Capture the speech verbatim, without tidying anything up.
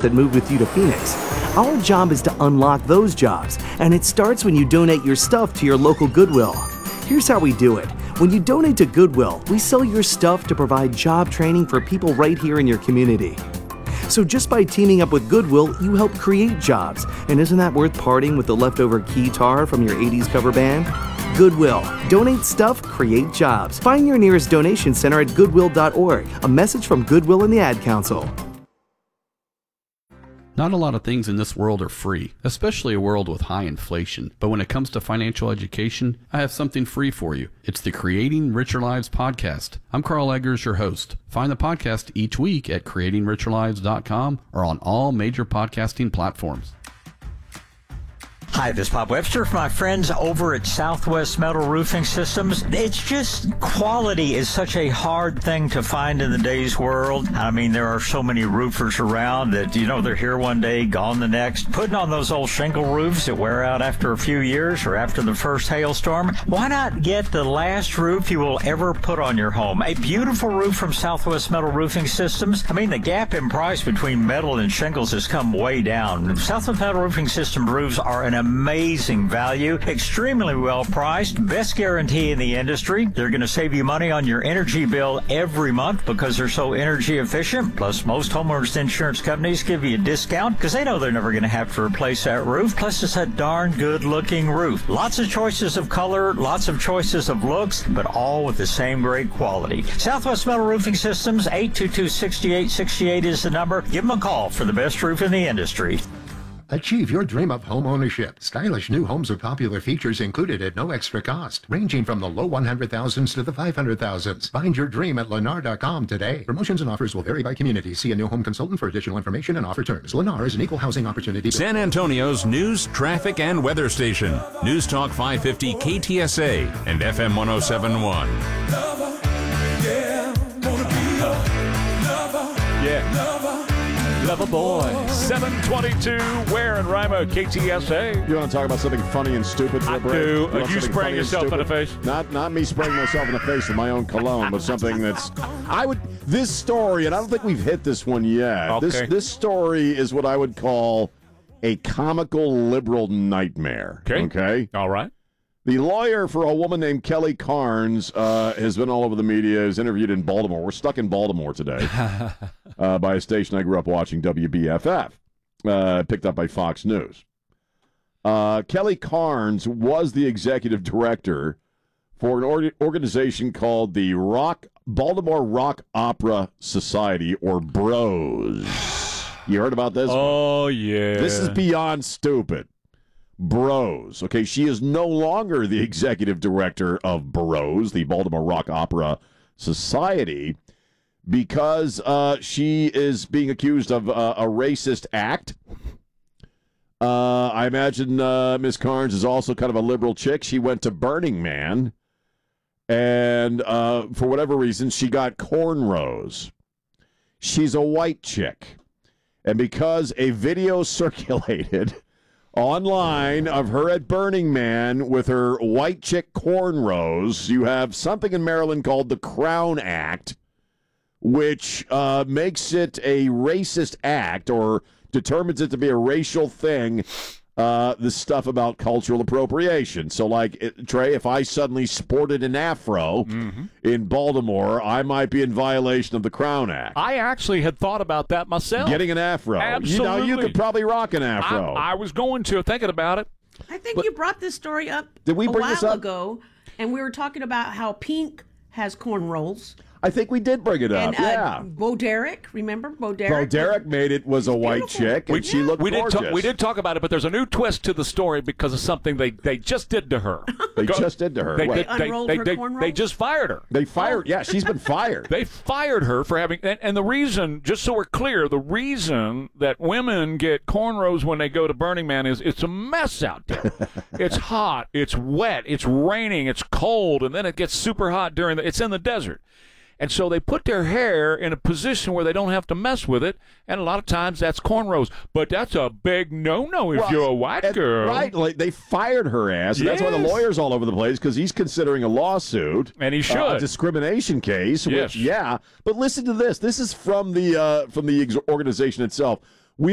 that moved with you to Phoenix. Our job is to unlock those jobs, and it starts when you donate your stuff to your local Goodwill. Here's how we do it. When you donate to Goodwill, we sell your stuff to provide job training for people right here in your community. So just by teaming up with Goodwill, you help create jobs. And isn't that worth parting with the leftover keytar from your eighties cover band? Goodwill. Donate stuff, create jobs. Find your nearest donation center at goodwill dot org. A message from Goodwill and the Ad Council. Not a lot of things in this world are free, especially a world with high inflation. But when it comes to financial education, I have something free for you. It's the Creating Richer Lives podcast. I'm Carl Eggers, your host. Find the podcast each week at creating richer lives dot com or on all major podcasting platforms. Hi, this is Bob Webster from my friends over at Southwest Metal Roofing Systems. It's just quality is such a hard thing to find in the day's world. I mean, there are so many roofers around that, you know, they're here one day, gone the next. Putting on those old shingle roofs that wear out after a few years or after the first hailstorm. Why not get the last roof you will ever put on your home? A beautiful roof from Southwest Metal Roofing Systems. I mean, the gap in price between metal and shingles has come way down. Southwest Metal Roofing System roofs are an amazing value, extremely well priced, best guarantee in the industry. They're going to save you money on your energy bill every month because they're so energy efficient. Plus, most homeowners insurance companies give you a discount because they know they're never going to have to replace that roof. Plus, it's a darn good looking roof. Lots of choices of color, lots of choices of looks, but all with the same great quality. Southwest Metal Roofing Systems, eight two two, six eight six eight is the number. Give them a call for the best roof in the industry. Achieve your dream of home ownership. Stylish new homes with popular features included at no extra cost, ranging from the low one hundred thousands to the five hundred thousands. Find your dream at Lennar dot com today. Promotions and offers will vary by community. See a new home consultant for additional information and offer terms. Lennar is an equal housing opportunity. San Antonio's news, traffic, and weather station. News Talk five fifty K T S A and F M one oh seven point one. Yeah. Lover boy. seven twenty-two, Ware and Rima, K T S A. You want to talk about something funny and stupid for I a break? do. You, Are you spraying yourself in the face? Not not me spraying myself in the face with my own cologne, but something that's... I would... This story, and I don't think we've hit this one yet. Okay. This, this story is what I would call a comical liberal nightmare. Okay. Okay? All right. The lawyer for a woman named Kelly Carnes uh, has been all over the media, is interviewed in Baltimore. We're stuck in Baltimore today uh, by a station I grew up watching, W B F F, uh, picked up by Fox News. Uh, Kelly Carnes was the executive director for an or- organization called the Rock Baltimore Rock Opera Society, or BROS. You heard about this? Oh, yeah. This is beyond stupid. BROS. Okay, she is no longer the executive director of BROS, the Baltimore Rock Opera Society, because uh, she is being accused of uh, a racist act. Uh, I imagine uh, Miz Carnes is also kind of a liberal chick. She went to Burning Man, and uh, for whatever reason, she got cornrows. She's a white chick. And because a video circulated online of her at Burning Man with her white chick cornrows, you have something in Maryland called the Crown Act, which uh, makes it a racist act or determines it to be a racial thing, uh, the stuff about cultural appropriation. So, like, it, Trey, if I suddenly sported an afro mm-hmm. in Baltimore, I might be in violation of the Crown Act. I actually had thought about that myself. Getting an afro. Absolutely. You know, you could probably rock an afro. I, I was going to, thinking about it. I think But- you brought this story up Did we a bring while this up? ago, and we were talking about how Pink has cornrows. I think we did bring it up, And uh, yeah. Bo Derek, remember Bo Derek? Bo Derek made it was a white beautiful. chick, and We- she looked we did, gorgeous. talk, we did talk about it, but there's a new twist to the story because of something they, they just did to her. They Go- just did to her. They, What? they, They they, unrolled they, her they, cornrows? they just fired her. They fired. Yeah, she's been fired. They fired her for having, and, and the reason, just so we're clear, the reason that women get cornrows when they go to Burning Man is it's a mess out there. It's hot, it's wet, it's raining, it's cold, and then it gets super hot during the, it's in the desert. And so they put their hair in a position where they don't have to mess with it, and a lot of times that's cornrows. But that's a big no-no if Well, you're a white and- girl. Right, like they fired her ass, and that's why the Yes. lawyer's all over the place, because he's considering a lawsuit. And he should. Uh, a discrimination case, Yes. which, yeah. But listen to this. This is from the uh, from the ex- organization itself.